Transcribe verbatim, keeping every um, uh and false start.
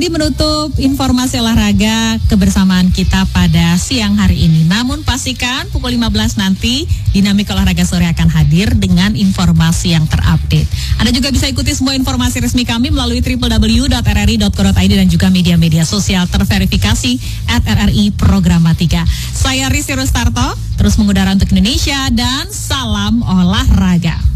tadi menutup informasi olahraga kebersamaan kita pada siang hari ini. Namun pastikan pukul lima belas nanti Dinamik Olahraga Sore akan hadir dengan informasi yang terupdate. Anda juga bisa ikuti semua informasi resmi kami melalui w w w dot r r i dot co dot i d dan juga media-media sosial terverifikasi at R R I Programatika. Saya Risi Rustarto, terus mengudara untuk Indonesia dan salam olahraga.